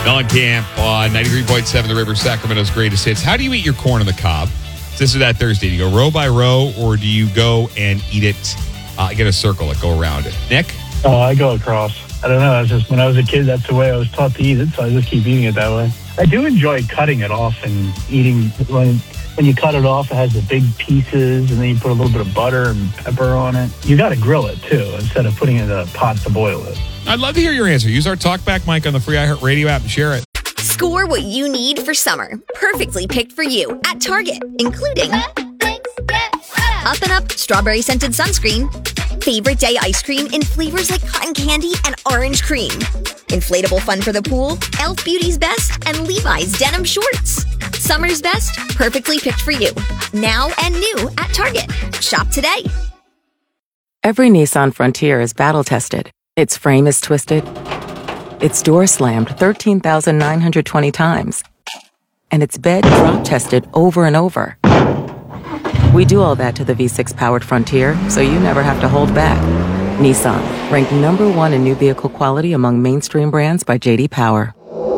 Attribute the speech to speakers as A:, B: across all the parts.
A: Mellencamp on 93.7 The River, Sacramento's greatest hits. How do you eat your corn on the cob? This is that Thursday. Do you go row by row, or do you go and eat it, get a circle, like go around it? Nick?
B: Oh, I go across. I don't know. It's just when I was a kid, that's the way I was taught to eat it, so I just keep eating it that way. I do enjoy cutting it off and eating. When you cut it off, it has the big pieces, and then you put a little bit of butter and pepper on it. You got to grill it, too, instead of putting it in a pot to boil it.
A: I'd love to hear your answer. Use our TalkBack mic on the free iHeartRadio app and share it.
C: Score what you need for summer. Perfectly picked for you at Target, including Up and Up strawberry scented sunscreen, favorite day ice cream in flavors like cotton candy and orange cream, inflatable fun for the pool, Elf Beauty's Best, and Levi's denim shorts. Summer's best, perfectly picked for you. Now and new at Target. Shop today.
D: Every Nissan Frontier is battle-tested. Its frame is twisted. Its door slammed 13,920 times. And its bed drop-tested over and over. We do all that to the V6-powered Frontier, so you never have to hold back. Nissan, ranked number 1 in new vehicle quality among mainstream brands by J.D. Power.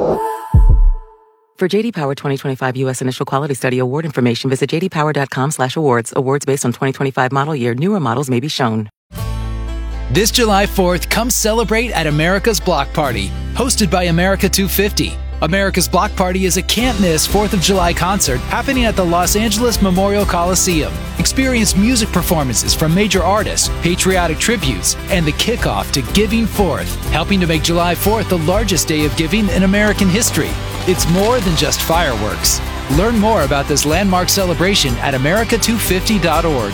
D: For J.D. Power 2025 U.S. Initial Quality Study Award information, visit jdpower.com/awards. Awards based on 2025 model year. Newer models may be shown.
E: This July 4th, come celebrate at America's Block Party, hosted by America 250. America's Block Party is a can't-miss 4th of July concert happening at the Los Angeles Memorial Coliseum. Experience music performances from major artists, patriotic tributes, and the kickoff to Giving Forth, helping to make July 4th the largest day of giving in American history. It's more than just fireworks. Learn more about this landmark celebration at america250.org.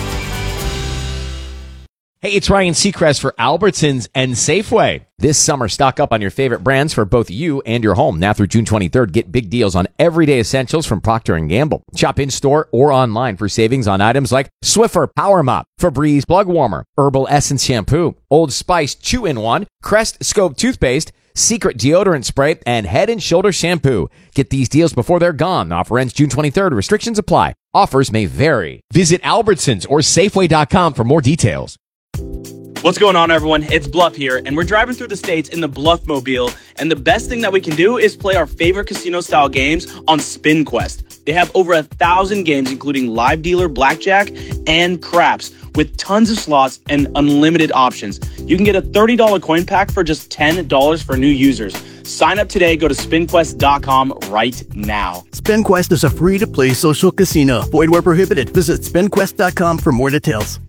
F: Hey, it's Ryan Seacrest for Albertsons and Safeway. This summer, stock up on your favorite brands for both you and your home. Now through June 23rd, get big deals on everyday essentials from Procter & Gamble. Shop in-store or online for savings on items like Swiffer Power Mop, Febreze Plug Warmer, Herbal Essence Shampoo, Old Spice Chew-in-1, Crest Scope Toothpaste, Secret Deodorant Spray, and Head & Shoulder Shampoo. Get these deals before they're gone. Offer ends June 23rd. Restrictions apply. Offers may vary. Visit Albertsons or Safeway.com for more details.
G: What's going on, everyone? It's Bluff here, and we're driving through the states in the Bluffmobile, and the best thing that we can do is play our favorite casino-style games on Spin Quest. They have over 1,000 games, including live dealer blackjack and craps, with tons of slots and unlimited options. You can get a $30 coin pack for just $10 for new users. Sign up today. Go to spinquest.com right now.
H: SpinQuest is a free-to-play social casino. Void where prohibited. Visit spinquest.com for more details.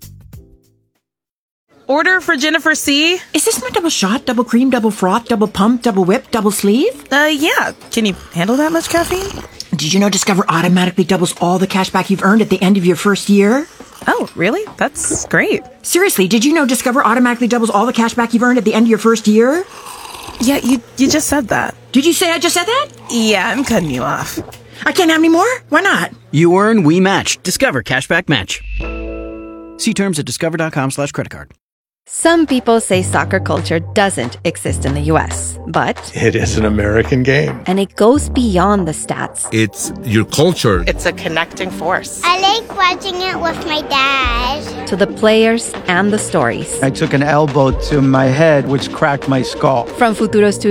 I: Order for Jennifer C.
J: Is this my double shot, double cream, double froth, double pump, double whip, double sleeve?
I: Yeah. Can you handle that much caffeine?
J: Did you know Discover automatically doubles all the cash back you've earned at the end of your first year?
I: Oh, really? That's great.
J: Seriously, did you know Discover automatically doubles all the cash back you've earned at the end of your first year?
I: Yeah, you just said that.
J: Did you say I just said that?
I: Yeah, I'm cutting you off.
J: I can't have any more? Why not?
K: You earn, we match. Discover Cashback Match. See terms at discover.com/creditcard.
L: Some people say soccer culture doesn't exist in the U.S., but
M: it is an American game.
L: And it goes beyond the stats.
M: It's your culture.
I: It's a connecting force.
N: I like watching it with my dad.
L: To the players and the stories.
O: I took an elbow to my head, which cracked my skull.
L: From Futuro Studios